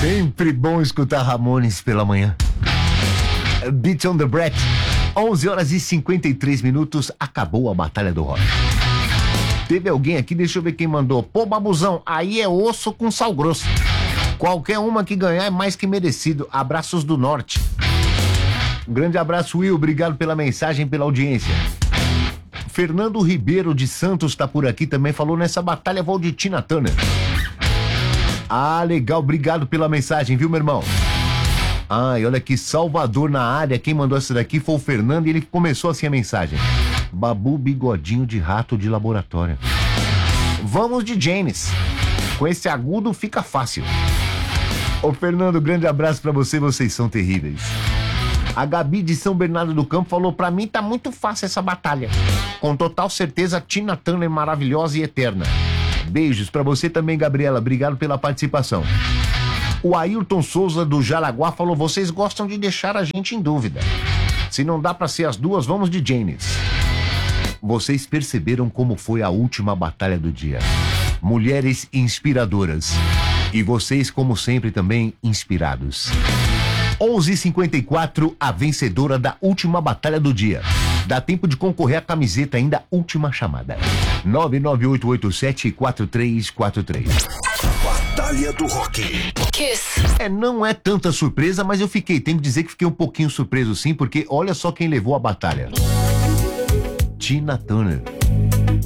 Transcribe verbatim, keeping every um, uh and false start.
Sempre bom escutar Ramones pela manhã. Beat on the Brat. onze horas e cinquenta e três minutos. Acabou a batalha do rock. Teve alguém aqui, deixa eu ver quem mandou. Pô, babuzão, aí é osso com sal grosso. Qualquer uma que ganhar é mais que merecido. Abraços do norte. Um grande abraço, Will. Obrigado pela mensagem, pela audiência. Fernando Ribeiro de Santos tá por aqui também. Falou nessa batalha, vou de Tina Turner. Ah, legal. Obrigado pela mensagem, viu, meu irmão? Ai, olha aqui, Salvador na área. Quem mandou essa daqui foi o Fernando e ele começou assim a mensagem. Babu bigodinho de rato de laboratório. Vamos de Janis. Com esse agudo fica fácil. Ô Fernando, grande abraço pra você, vocês são terríveis. A Gabi de São Bernardo do Campo falou, pra mim tá muito fácil essa batalha. Com total certeza, Tina Turner maravilhosa e eterna. Beijos pra você também, Gabriela, obrigado pela participação. O Ailton Souza do Jaraguá falou, vocês gostam de deixar a gente em dúvida. Se não dá pra ser as duas, vamos de Janis. Vocês perceberam como foi a última batalha do dia. Mulheres inspiradoras. E vocês, como sempre, também inspirados. onze e cinquenta e quatro, a vencedora da última batalha do dia. Dá tempo de concorrer à camiseta ainda, última chamada. nove nove oito oito sete quatro três quatro três. Batalha do Rock. Kiss. É, não é tanta surpresa, mas eu fiquei, tenho que dizer que fiquei um pouquinho surpreso sim, porque olha só quem levou a batalha. Tina Turner.